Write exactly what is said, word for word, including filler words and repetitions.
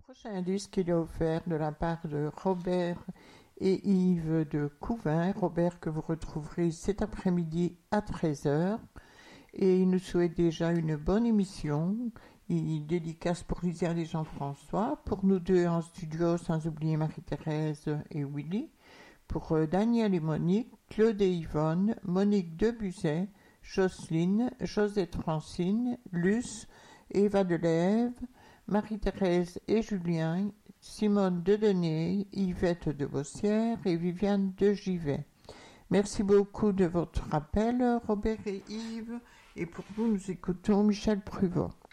Prochain indice qu'il a offert de la part de Robert et Yves de Couvin. Robert que vous retrouverez cet après-midi à treize heures. Et il nous souhaite déjà une bonne émission. Il dédicace pour Lisière et Jean-François, pour nous deux en studio, sans oublier Marie-Thérèse et Willy, pour Daniel et Monique, Claude et Yvonne, Monique Debuzet, Jocelyne, Josette Francine, Luce, Eva Delève, Marie-Thérèse et Julien, Simone de Denay, Yvette de Bossière et Viviane de Givet. Merci beaucoup de votre appel, Robert et Yves, et pour vous, nous écoutons Michel Pruvot.